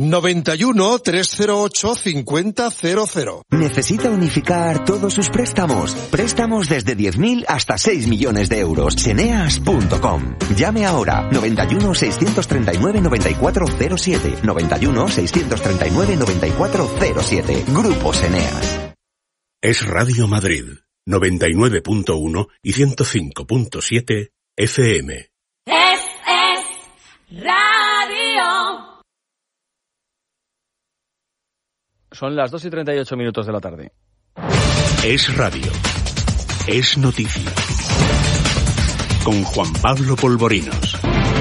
91 308 5000. ¿Necesita unificar todos sus préstamos? Préstamos desde 10.000 hasta 6 millones de euros. Ceneas.com. Llame ahora. 91 639 9407. 91 639 9407. Grupo Ceneas. Es Radio Madrid, 99.1 y 105.7 FM. Es Radio. Son las 2:38 de la tarde. Es radio. Es noticia. Con Juan Pablo Polvorinos.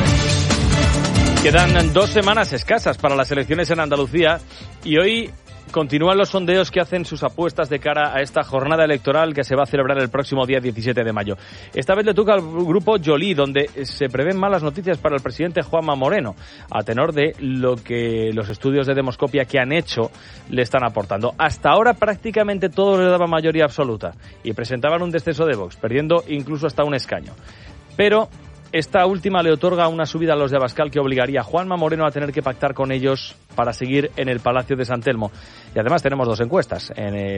Quedan 2 semanas escasas para las elecciones en Andalucía y hoy continúan los sondeos que hacen sus apuestas de cara a esta jornada electoral que se va a celebrar el próximo día 17 de mayo. Esta vez le toca al grupo Joly, donde se prevén malas noticias para el presidente Juanma Moreno, a tenor de lo que los estudios de demoscopia que han hecho le están aportando. Hasta ahora prácticamente todos le daban mayoría absoluta y presentaban un descenso de Vox, perdiendo incluso hasta un escaño. Pero esta última le otorga una subida a los de Abascal que obligaría a Juanma Moreno a tener que pactar con ellos para seguir en el Palacio de San Telmo. Y además tenemos 2 encuestas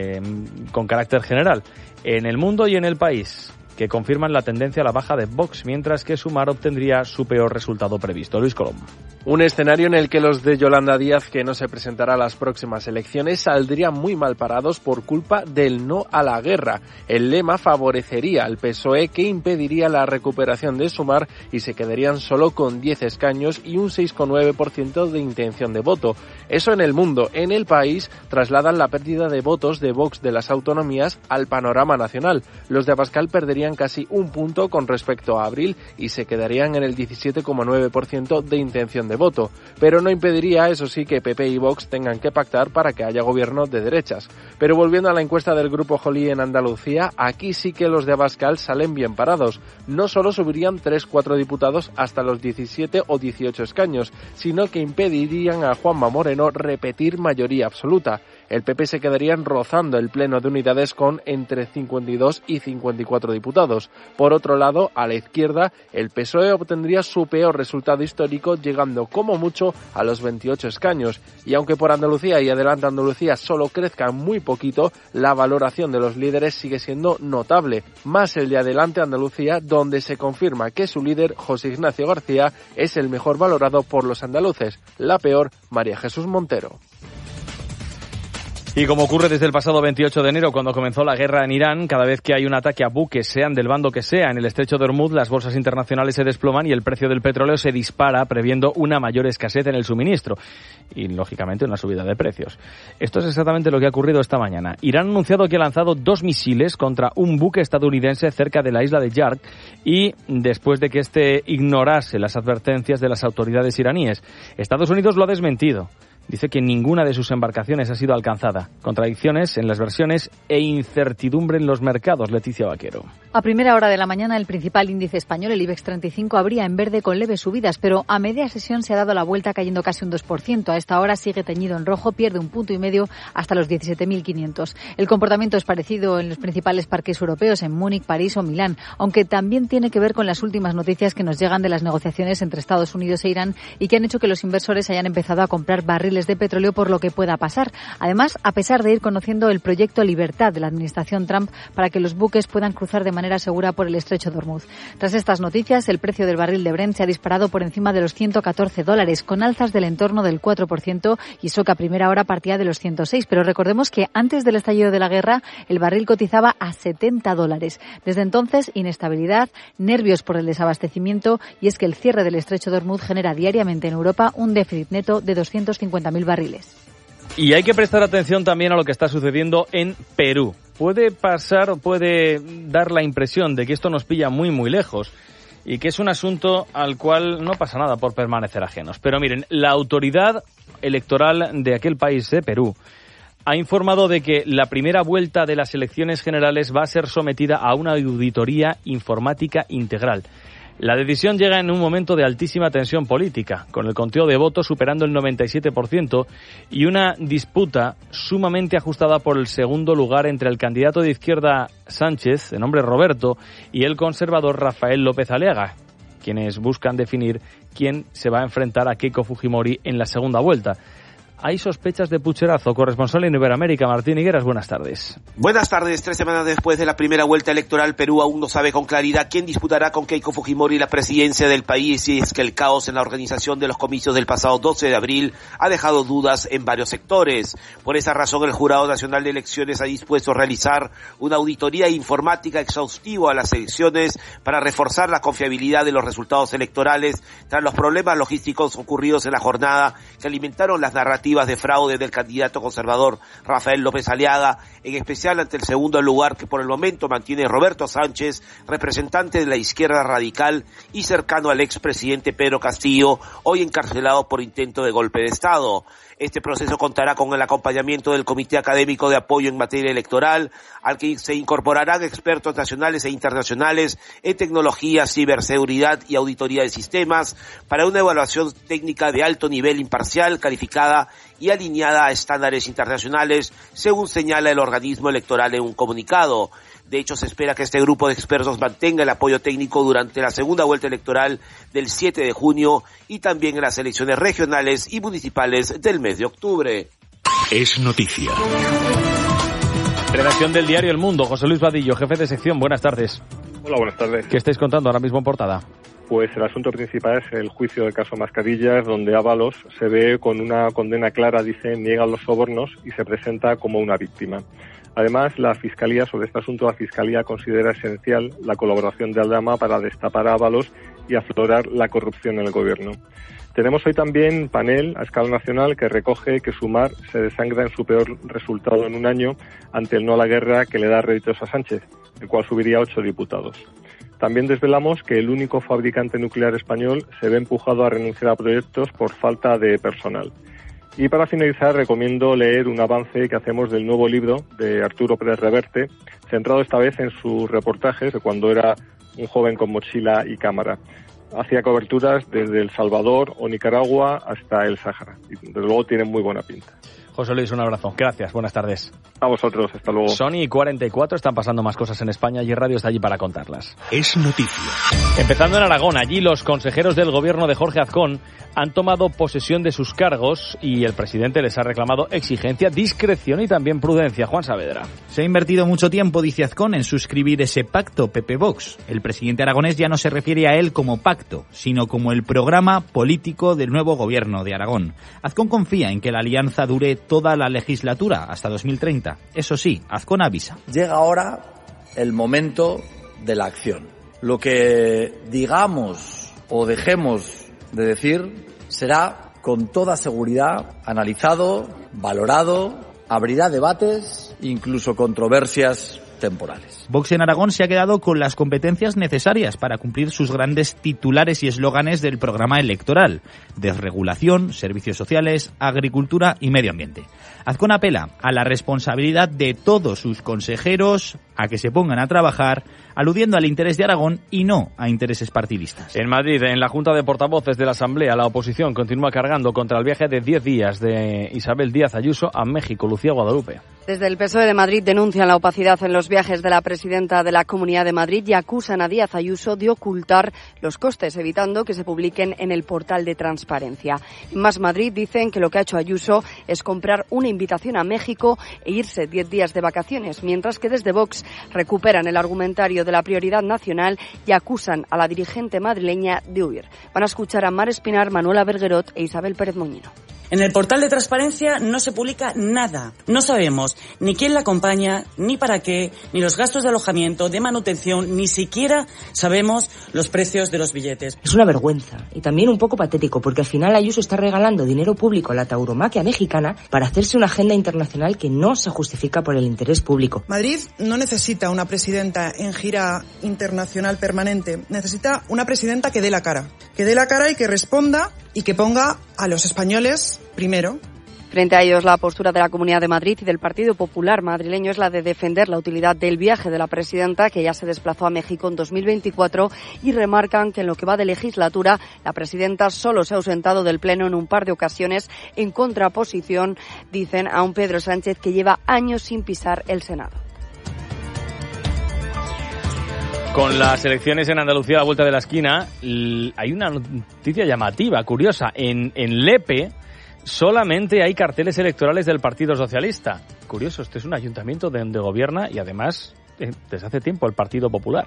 con carácter general, en El Mundo y en El País, que confirman la tendencia a la baja de Vox, mientras que Sumar obtendría su peor resultado previsto. Luis Colom. Un escenario en el que los de Yolanda Díaz, que no se presentará a las próximas elecciones, saldrían muy mal parados por culpa del no a la guerra. El lema favorecería al PSOE, que impediría la recuperación de Sumar, y se quedarían solo con 10 escaños y un 6,9% de intención de voto. Eso en El Mundo. En El País trasladan la pérdida de votos de Vox de las autonomías al panorama nacional. Los de Abascal perderían casi un punto con respecto a abril y se quedarían en el 17,9% de intención de voto, pero no impediría, eso sí, que PP y Vox tengan que pactar para que haya gobierno de derechas. Pero volviendo a la encuesta del grupo Joly en Andalucía, aquí sí que los de Abascal salen bien parados. No solo subirían 3-4 diputados hasta los 17 o 18 escaños, sino que impedirían a Juanma Moreno repetir mayoría absoluta. El PP se quedarían rozando el pleno de unidades con entre 52 y 54 diputados. Por otro lado, a la izquierda, el PSOE obtendría su peor resultado histórico, llegando como mucho a los 28 escaños. Y aunque por Andalucía y Adelante Andalucía solo crezcan muy poquito, la valoración de los líderes sigue siendo notable. Más el de Adelante Andalucía, donde se confirma que su líder, José Ignacio García, es el mejor valorado por los andaluces. La peor, María Jesús Montero. Y como ocurre desde el pasado 28 de enero, cuando comenzó la guerra en Irán, cada vez que hay un ataque a buques, sean del bando que sea, en el estrecho de Hormuz, las bolsas internacionales se desploman y el precio del petróleo se dispara, previendo una mayor escasez en el suministro y, lógicamente, una subida de precios. Esto es exactamente lo que ha ocurrido esta mañana. Irán ha anunciado que ha lanzado 2 misiles contra un buque estadounidense cerca de la isla de Yark y después de que este ignorase las advertencias de las autoridades iraníes. Estados Unidos lo ha desmentido. Dice que ninguna de sus embarcaciones ha sido alcanzada. Contradicciones en las versiones e incertidumbre en los mercados. Leticia Vaquero. A primera hora de la mañana, el principal índice español, el IBEX 35, abría en verde con leves subidas, pero a media sesión se ha dado la vuelta cayendo casi un 2%. A esta hora sigue teñido en rojo, pierde 1,5 puntos hasta los 17.500. El comportamiento es parecido en los principales parques europeos, en Múnich, París o Milán, aunque también tiene que ver con las últimas noticias que nos llegan de las negociaciones entre Estados Unidos e Irán y que han hecho que los inversores hayan empezado a comprar barriles de petróleo por lo que pueda pasar. Además, a pesar de ir conociendo el proyecto Libertad de la administración Trump para que los buques puedan cruzar de manera segura por el estrecho de Hormuz. Tras estas noticias, el precio del barril de Brent se ha disparado por encima de los $114, con alzas del entorno del 4%, y eso que a primera hora partía de los 106. Pero recordemos que antes del estallido de la guerra, el barril cotizaba a $70. Desde entonces, inestabilidad, nervios por el desabastecimiento, y es que el cierre del estrecho de Hormuz genera diariamente en Europa un déficit neto de 250.000 barriles. Y hay que prestar atención también a lo que está sucediendo en Perú. Puede dar la impresión de que esto nos pilla muy, muy lejos y que es un asunto al cual no pasa nada por permanecer ajenos. Pero miren, la autoridad electoral de aquel país, de Perú, ha informado de que la primera vuelta de las elecciones generales va a ser sometida a una auditoría informática integral. La decisión llega en un momento de altísima tensión política, con el conteo de votos superando el 97% y una disputa sumamente ajustada por el segundo lugar entre el candidato de izquierda Sánchez, de nombre Roberto, y el conservador Rafael López Aliaga, quienes buscan definir quién se va a enfrentar a Keiko Fujimori en la segunda vuelta. hay sospechas de pucherazo. Corresponsal en Iberoamérica, Martín Higueras, buenas tardes. Buenas tardes. 3 semanas después de la primera vuelta electoral, Perú aún no sabe con claridad quién disputará con Keiko Fujimori la presidencia del país, y es que el caos en la organización de los comicios del pasado 12 de abril ha dejado dudas en varios sectores. Por esa razón, el Jurado Nacional de Elecciones ha dispuesto a realizar una auditoría informática exhaustiva a las elecciones para reforzar la confiabilidad de los resultados electorales tras los problemas logísticos ocurridos en la jornada que alimentaron las narrativas de fraude del candidato conservador Rafael López Aliaga, en especial ante el segundo lugar que por el momento mantiene Roberto Sánchez, representante de la izquierda radical y cercano al expresidente Pedro Castillo, hoy encarcelado por intento de golpe de Estado. Este proceso contará con el acompañamiento del Comité Académico de Apoyo en Materia Electoral, al que se incorporarán expertos nacionales e internacionales en tecnología, ciberseguridad y auditoría de sistemas, para una evaluación técnica de alto nivel, imparcial, calificada y alineada a estándares internacionales, según señala el organismo electoral en un comunicado. De hecho, se espera que este grupo de expertos mantenga el apoyo técnico durante la segunda vuelta electoral del 7 de junio y también en las elecciones regionales y municipales del mes de octubre. Es noticia. Redacción del diario El Mundo, José Luis Vadillo, jefe de sección, buenas tardes. Hola, buenas tardes. ¿Qué estáis contando ahora mismo en portada? Pues el asunto principal es el juicio del caso Mascarillas, donde Ábalos se ve con una condena clara, dice, niega los sobornos y se presenta como una víctima. Además, la Fiscalía, sobre este asunto, la Fiscalía considera esencial la colaboración de Aldama para destapar a Ábalos y aflorar la corrupción en el gobierno. Tenemos hoy también panel a escala nacional que recoge que Sumar se desangra en su peor resultado en un año ante el no a la guerra que le da réditos a Sánchez, el cual subiría 8 diputados. También desvelamos que el único fabricante nuclear español se ve empujado a renunciar a proyectos por falta de personal. Y para finalizar, recomiendo leer un avance que hacemos del nuevo libro de Arturo Pérez Reverte, centrado esta vez en sus reportajes de cuando era un joven con mochila y cámara. Hacía coberturas desde El Salvador o Nicaragua hasta el Sáhara. Y desde luego tiene muy buena pinta. José Luis, un abrazo. Gracias, buenas tardes. A vosotros, hasta luego. Son y 44, están pasando más cosas en España y Radio está allí para contarlas. Es noticia. Empezando en Aragón, allí los consejeros del gobierno de Jorge Azcón han tomado posesión de sus cargos y el presidente les ha reclamado exigencia, discreción y también prudencia. Juan Saavedra. Se ha invertido mucho tiempo, dice Azcón, en suscribir ese pacto PP-Vox. El presidente aragonés ya no se refiere a él como pacto, sino como el programa político del nuevo gobierno de Aragón. Azcón confía en que la alianza dure toda la legislatura, hasta 2030. Eso sí, Azcón avisa. Llega ahora el momento de la acción. Lo que digamos o dejemos de decir será con toda seguridad analizado, valorado, abrirá debates, incluso controversias temporales. Vox en Aragón se ha quedado con las competencias necesarias para cumplir sus grandes titulares y eslóganes del programa electoral: desregulación, servicios sociales, agricultura y medio ambiente. Azcón apela a la responsabilidad de todos sus consejeros, a que se pongan a trabajar, aludiendo al interés de Aragón y no a intereses partidistas. En Madrid, en la Junta de Portavoces de la Asamblea, la oposición continúa cargando contra el viaje de 10 días de Isabel Díaz Ayuso a México. Lucía Guadalupe. Desde el PSOE de Madrid denuncian la opacidad en los viajes de la presidenta de la Comunidad de Madrid y acusan a Díaz Ayuso de ocultar los costes, evitando que se publiquen en el portal de transparencia. En Más Madrid dicen que lo que ha hecho Ayuso es comprar una invitación a México e irse 10 días de vacaciones, mientras que desde Vox recuperan el argumentario de la prioridad nacional y acusan a la dirigente madrileña de huir. Van a escuchar a Mar Espinar, Manuela Berguerot e Isabel Pérez Moñino. En el portal de transparencia no se publica nada. No sabemos ni quién la acompaña, ni para qué, ni los gastos de alojamiento, de manutención, ni siquiera sabemos los precios de los billetes. Es una vergüenza y también un poco patético, porque al final Ayuso está regalando dinero público a la tauromaquia mexicana para hacerse una agenda internacional que no se justifica por el interés público. Madrid no necesita una presidenta en gira internacional permanente, necesita una presidenta que dé la cara y que responda y que ponga a los españoles primero. Frente a ellos, la postura de la Comunidad de Madrid y del Partido Popular madrileño es la de defender la utilidad del viaje de la presidenta, que ya se desplazó a México en 2024, y remarcan que en lo que va de legislatura, la presidenta solo se ha ausentado del Pleno en un par de ocasiones, en contraposición, dicen, a un Pedro Sánchez que lleva años sin pisar el Senado. Con las elecciones en Andalucía a la vuelta de la esquina, hay una noticia llamativa, curiosa. En Lepe solamente hay carteles electorales del Partido Socialista. Curioso, este es un ayuntamiento donde gobierna y además desde hace tiempo el Partido Popular.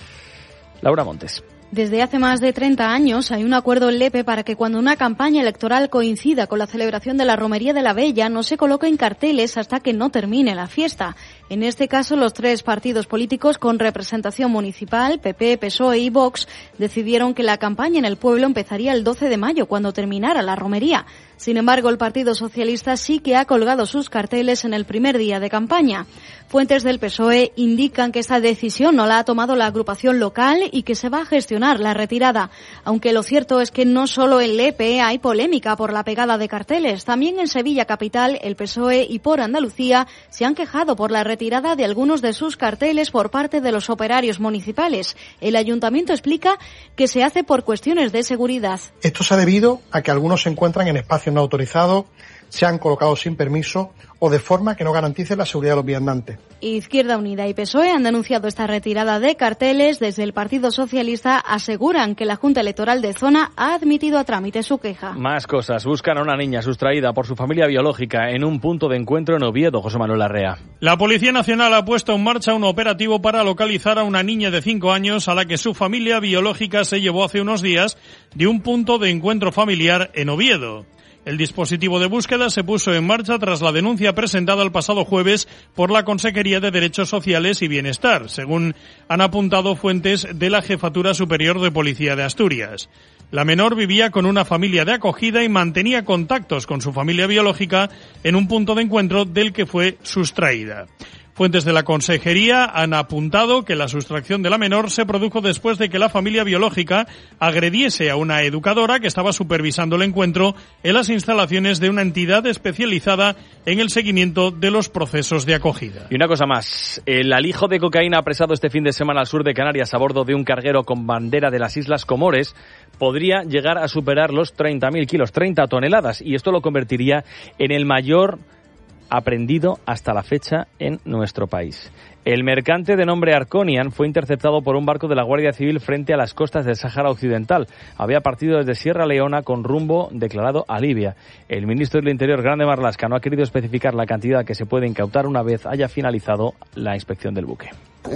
Laura Montes. Desde hace más de 30 años hay un acuerdo en Lepe para que cuando una campaña electoral coincida con la celebración de la Romería de la Bella no se coloquen carteles hasta que no termine la fiesta. En este caso, los 3 partidos políticos con representación municipal, PP, PSOE y Vox, decidieron que la campaña en el pueblo empezaría el 12 de mayo, cuando terminara la romería. Sin embargo, el Partido Socialista sí que ha colgado sus carteles en el primer día de campaña. Fuentes del PSOE indican que esta decisión no la ha tomado la agrupación local y que se va a gestionar la retirada. Aunque lo cierto es que no solo en Lepe hay polémica por la pegada de carteles. También en Sevilla capital, el PSOE y por Andalucía se han quejado por la retirada de algunos de sus carteles por parte de los operarios municipales. El ayuntamiento explica que se hace por cuestiones de seguridad. Esto se ha debido a que algunos se encuentran en espacios no autorizados, se han colocado sin permiso o de forma que no garantice la seguridad de los viandantes. Izquierda Unida y PSOE han denunciado esta retirada de carteles. Desde el Partido Socialista aseguran que la Junta Electoral de Zona ha admitido a trámite su queja. Más cosas. Buscan a una niña sustraída por su familia biológica en un punto de encuentro en Oviedo. José Manuel Larrea. La Policía Nacional ha puesto en marcha un operativo para localizar a una niña de 5 años a la que su familia biológica se llevó hace unos días de un punto de encuentro familiar en Oviedo. El dispositivo de búsqueda se puso en marcha tras la denuncia presentada el pasado jueves por la Consejería de Derechos Sociales y Bienestar, según han apuntado fuentes de la Jefatura Superior de Policía de Asturias. La menor vivía con una familia de acogida y mantenía contactos con su familia biológica en un punto de encuentro del que fue sustraída. Fuentes de la Consejería han apuntado que la sustracción de la menor se produjo después de que la familia biológica agrediese a una educadora que estaba supervisando el encuentro en las instalaciones de una entidad especializada en el seguimiento de los procesos de acogida. Y una cosa más, el alijo de cocaína apresado este fin de semana al sur de Canarias a bordo de un carguero con bandera de las Islas Comores podría llegar a superar los 30.000 kilos, 30 toneladas, y esto lo convertiría en el mayor aprendido hasta la fecha en nuestro país. El mercante de nombre Arconian fue interceptado por un barco de la Guardia Civil frente a las costas del Sáhara Occidental. Había partido desde Sierra Leona con rumbo declarado a Libia. El ministro del Interior, Grande Marlaska, no ha querido especificar la cantidad que se puede incautar una vez haya finalizado la inspección del buque.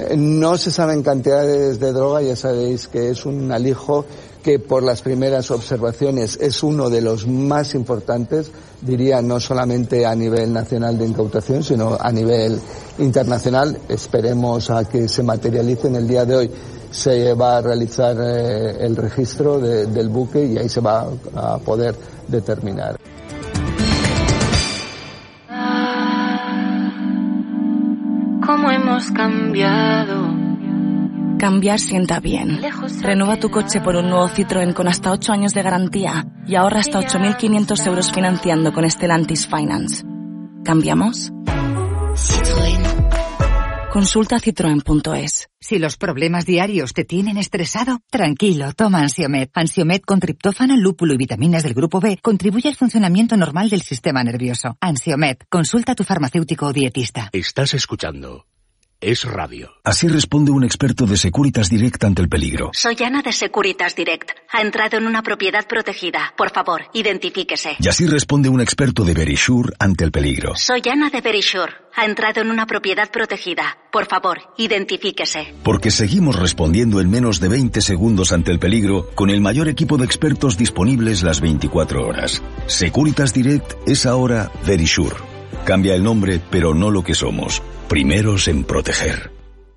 No se saben cantidades de droga, ya sabéis que es un alijo que por las primeras observaciones es uno de los más importantes, diría no solamente a nivel nacional de incautación, sino a nivel internacional. Esperemos a que se materialice en el día de hoy. Se va a realizar el registro del buque y ahí se va a poder determinar. ¿Cómo hemos cambiado? Cambiar sienta bien. Renueva tu coche por un nuevo Citroën con hasta 8 años de garantía y ahorra hasta 8.500 euros financiando con Stellantis Finance. ¿Cambiamos? Consulta citroen.es. Si los problemas diarios te tienen estresado, tranquilo, toma Ansiomed. Ansiomed con triptófano, lúpulo y vitaminas del grupo B contribuye al funcionamiento normal del sistema nervioso. Ansiomed, consulta a tu farmacéutico o dietista. Estás escuchando Es Radio. Así responde un experto de Securitas Direct ante el peligro. Soy Ana de Securitas Direct. Ha entrado en una propiedad protegida. Por favor, identifíquese. Y así responde un experto de Verisure ante el peligro. Soy Ana de Verisure. Ha entrado en una propiedad protegida. Por favor, identifíquese. Porque seguimos respondiendo en menos de 20 segundos ante el peligro con el mayor equipo de expertos disponibles las 24 horas. Securitas Direct es ahora Verisure. Cambia el nombre, pero no lo que somos. Primeros en proteger.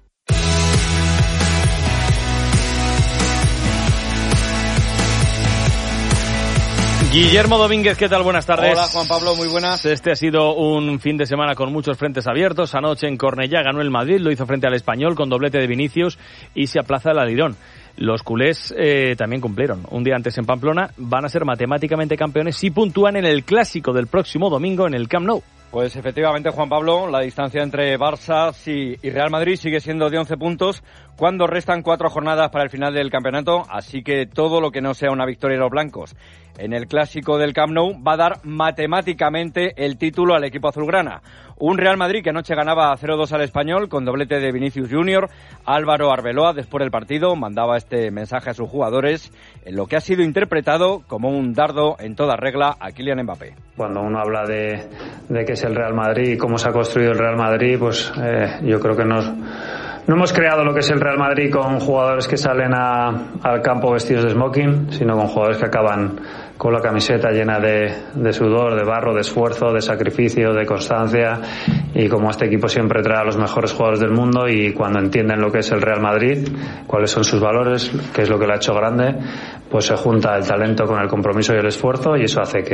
Guillermo Domínguez, ¿qué tal? Buenas tardes. Hola, Juan Pablo, muy buenas. Este ha sido un fin de semana con muchos frentes abiertos. Anoche en Cornellá ganó el Madrid, lo hizo frente al Español con doblete de Vinicius y se aplaza el Alirón. Los culés también cumplieron. Un día antes en Pamplona van a ser matemáticamente campeones si puntúan en el clásico del próximo domingo en el Camp Nou. Pues efectivamente, Juan Pablo, la distancia entre Barça y Real Madrid sigue siendo de 11 puntos cuando restan 4 jornadas para el final del campeonato, así que todo lo que no sea una victoria de los blancos en el clásico del Camp Nou va a dar matemáticamente el título al equipo azulgrana. Un Real Madrid que anoche ganaba 0-2 al Español con doblete de Vinicius Junior. Álvaro Arbeloa, después del partido, mandaba este mensaje a sus jugadores en lo que ha sido interpretado como un dardo en toda regla a Kylian Mbappé. Cuando uno habla de qué es el Real Madrid y cómo se ha construido el Real Madrid, pues yo creo que no hemos creado lo que es el Real Madrid con jugadores que salen al campo vestidos de smoking, sino con jugadores que acaban con la camiseta llena de sudor, de barro, de esfuerzo, de sacrificio, de constancia, y como este equipo siempre trae a los mejores jugadores del mundo, y cuando entienden lo que es el Real Madrid, cuáles son sus valores, qué es lo que lo ha hecho grande, pues se junta el talento con el compromiso y el esfuerzo, y eso hace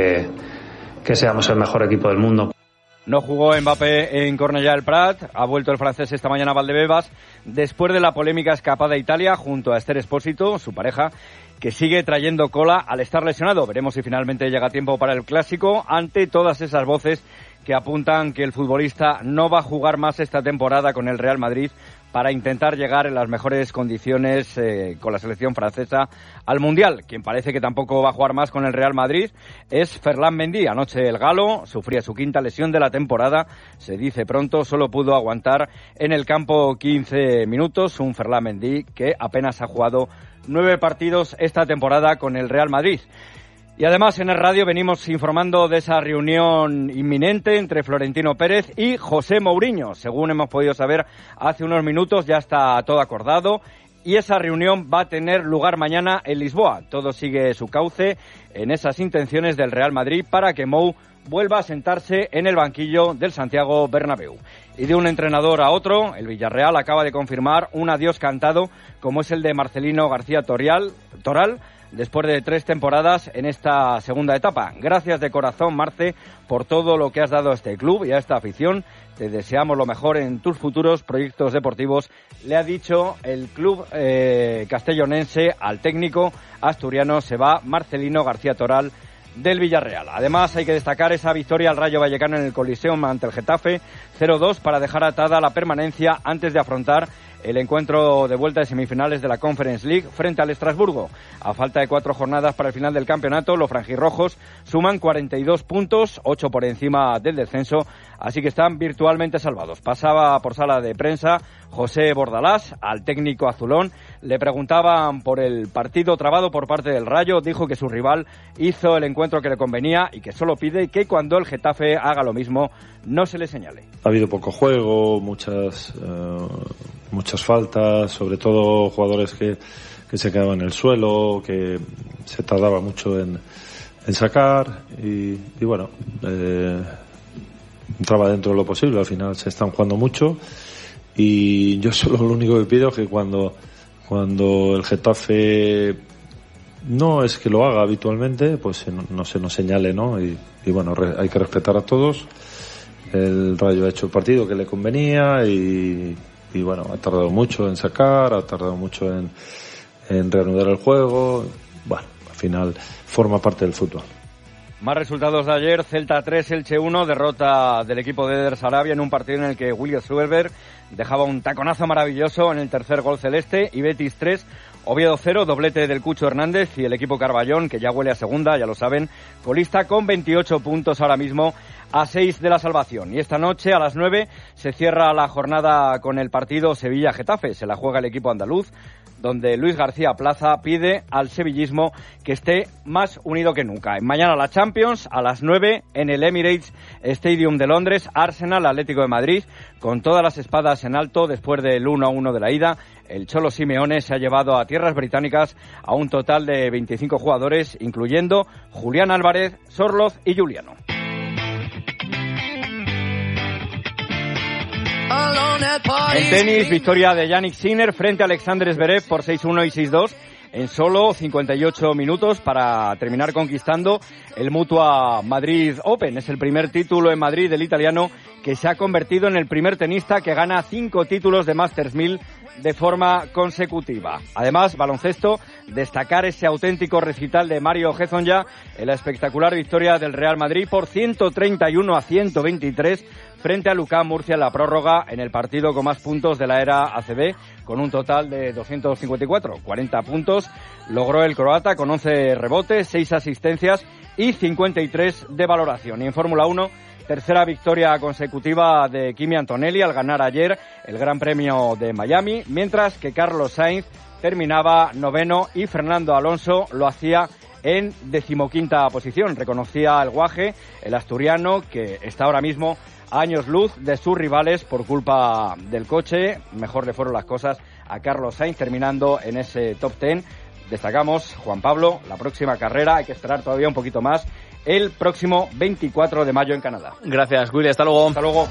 que seamos el mejor equipo del mundo. No jugó Mbappé en Cornellà del Prat, ha vuelto el francés esta mañana a Valdebebas, después de la polémica escapada a Italia junto a Esther Espósito, su pareja, que sigue trayendo cola al estar lesionado. Veremos si finalmente llega a tiempo para el Clásico, ante todas esas voces que apuntan que el futbolista no va a jugar más esta temporada con el Real Madrid para intentar llegar en las mejores condiciones con la selección francesa al Mundial. Quien parece que tampoco va a jugar más con el Real Madrid es Ferland Mendy. Anoche el galo sufría su quinta lesión de la temporada, se dice pronto, solo pudo aguantar en el campo 15 minutos. Un Ferland Mendy que apenas ha jugado 9 partidos esta temporada con el Real Madrid. Y además en el radio venimos informando de esa reunión inminente entre Florentino Pérez y José Mourinho. Según hemos podido saber hace unos minutos, ya está todo acordado y esa reunión va a tener lugar mañana en Lisboa. Todo sigue su cauce en esas intenciones del Real Madrid para que Mou vuelva a sentarse en el banquillo del Santiago Bernabéu. Y de un entrenador a otro, el Villarreal acaba de confirmar un adiós cantado como es el de Marcelino García Toral, después de 3 temporadas en esta segunda etapa. Gracias de corazón, Marce, por todo lo que has dado a este club y a esta afición. Te deseamos lo mejor en tus futuros proyectos deportivos, le ha dicho el club castellonense al técnico asturiano. Se va Marcelino García Toral del Villarreal. Además, hay que destacar esa victoria al Rayo Vallecano en el Coliseum ante el Getafe, 0-2, para dejar atada la permanencia antes de afrontar el encuentro de vuelta de semifinales de la Conference League frente al Estrasburgo. A falta de 4 jornadas para el final del campeonato, los franjirrojos suman 42 puntos, 8 por encima del descenso, así que están virtualmente salvados. Pasaba por sala de prensa José Bordalás al técnico azulón. Le preguntaban por el partido trabado por parte del Rayo. Dijo que su rival hizo el encuentro que le convenía y que solo pide que cuando el Getafe haga lo mismo no se le señale. Ha habido poco juego, muchas faltas, sobre todo jugadores que se quedaban en el suelo, que se tardaba mucho en sacar y bueno, entraba dentro de lo posible. Al final se están jugando mucho y yo solo lo único que pido es que cuando el Getafe no es que lo haga habitualmente, pues no se nos señale, ¿no? Y bueno, hay que respetar a todos. El Rayo ha hecho el partido que le convenía y bueno, ha tardado mucho en sacar, ha tardado mucho en reanudar el juego. Bueno, al final forma parte del fútbol. Más resultados de ayer: Celta 3, Elche 1, derrota del equipo de Eder Sarabia en un partido en el que William Suerber dejaba un taconazo maravilloso en el tercer gol celeste. Y Betis 3, Oviedo 0, doblete del Cucho Hernández y el equipo Carballón, que ya huele a segunda, ya lo saben, colista con 28 puntos ahora mismo, a 6 de la salvación. Y esta noche a las 9 se cierra la jornada con el partido Sevilla-Getafe. Se la juega el equipo andaluz, donde Luis García Plaza pide al sevillismo que esté más unido que nunca. Mañana la Champions, a las 9 en el Emirates Stadium de Londres, Arsenal Atlético de Madrid, con todas las espadas en alto después del 1-1 de la ida. El Cholo Simeone se ha llevado a tierras británicas a un total de 25 jugadores, incluyendo Julián Álvarez, Sorloz y Juliano. En tenis, victoria de Jannik Sinner frente a Alexander Zverev por 6-1 y 6-2 en solo 58 minutos para terminar conquistando el Mutua Madrid Open. Es el primer título en Madrid del italiano, que se ha convertido en el primer tenista que gana 5 títulos de Masters 1000 de forma consecutiva. Además, baloncesto, destacar ese auténtico recital de Mario Hezonja en la espectacular victoria del Real Madrid por 131-123 frente a Lucán Murcia en la prórroga, en el partido con más puntos de la era ACB, con un total de 254, 40 puntos. Logró el croata con 11 rebotes, 6 asistencias y 53 de valoración. Y en Fórmula 1, tercera victoria consecutiva de Kimi Antonelli al ganar ayer el Gran Premio de Miami, mientras que Carlos Sainz terminaba noveno y Fernando Alonso lo hacía en 15ª posición. Reconocía el Guaje, el asturiano, que está ahora mismo a años luz de sus rivales por culpa del coche. Mejor le fueron las cosas a Carlos Sainz, terminando en ese top 10. Destacamos, Juan Pablo, la próxima carrera, hay que esperar todavía un poquito más, el próximo 24 de mayo en Canadá. Gracias, Willy, hasta luego. Hasta luego.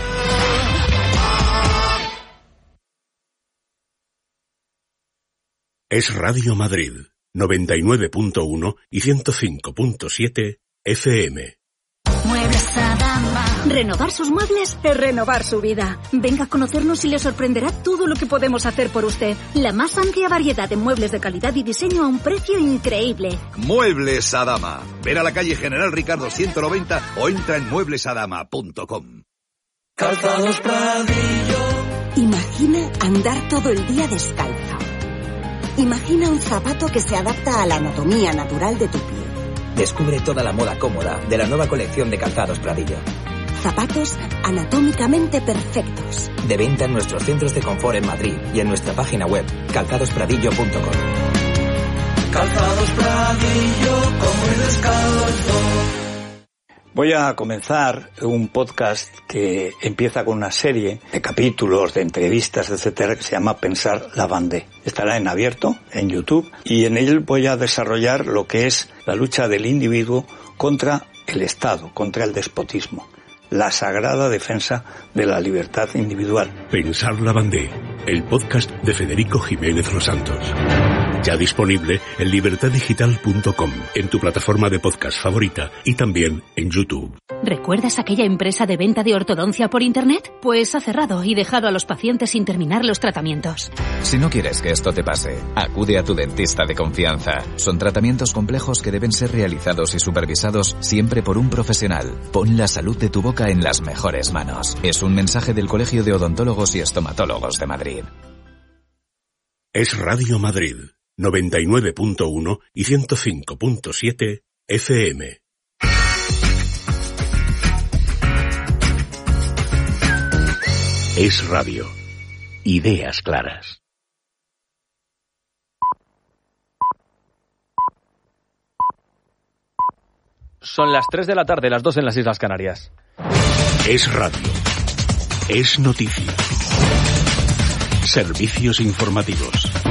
Es Radio Madrid, 99.1 y 105.7 FM. Muebles Adama. Renovar sus muebles es renovar su vida. Venga a conocernos y le sorprenderá todo lo que podemos hacer por usted. La más amplia variedad de muebles de calidad y diseño a un precio increíble. Muebles Adama. Ven a la calle General Ricardo 190 o entra en mueblesadama.com. Calzados Pradillo. Imagina andar todo el día descalzo. Imagina un zapato que se adapta a la anatomía natural de tu pie. Descubre toda la moda cómoda de la nueva colección de Calzados Pradillo. Zapatos anatómicamente perfectos. De venta en nuestros centros de confort en Madrid y en nuestra página web, calzadospradillo.com. Calzados Pradillo, como el descalzo. Voy a comenzar un podcast que empieza con una serie de capítulos, de entrevistas, etcétera, que se llama Pensar la Vendée. Estará en abierto, en YouTube, y en él voy a desarrollar lo que es la lucha del individuo contra el Estado, contra el despotismo. La sagrada defensa de la libertad individual. Pensar la Vendée, el podcast de Federico Jiménez Los Santos. Ya disponible en libertaddigital.com, en tu plataforma de podcast favorita y también en YouTube. ¿Recuerdas aquella empresa de venta de ortodoncia por Internet? Pues ha cerrado y dejado a los pacientes sin terminar los tratamientos. Si no quieres que esto te pase, acude a tu dentista de confianza. Son tratamientos complejos que deben ser realizados y supervisados siempre por un profesional. Pon la salud de tu boca en las mejores manos. Es un mensaje del Colegio de Odontólogos y Estomatólogos de Madrid. Es Radio Madrid, 99.1 y 105.7 FM. Es Radio. Ideas claras. Son las 3 de la tarde, las 2 en las Islas Canarias. Es Radio. Es noticia. Servicios informativos.